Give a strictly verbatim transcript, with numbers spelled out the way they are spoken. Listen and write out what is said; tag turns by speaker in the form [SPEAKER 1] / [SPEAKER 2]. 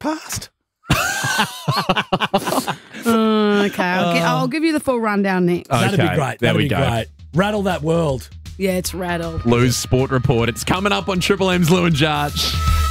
[SPEAKER 1] past.
[SPEAKER 2] Uh, okay, I'll, gi- I'll give you the full rundown next.
[SPEAKER 3] That'd
[SPEAKER 1] Okay,
[SPEAKER 3] be great.
[SPEAKER 1] there
[SPEAKER 3] That'd
[SPEAKER 1] we
[SPEAKER 3] be
[SPEAKER 1] go.
[SPEAKER 3] great. Rattle that world.
[SPEAKER 2] Yeah, it's rattled.
[SPEAKER 1] Lou's Sport Report. It's coming up on Triple M's Lou and Judge.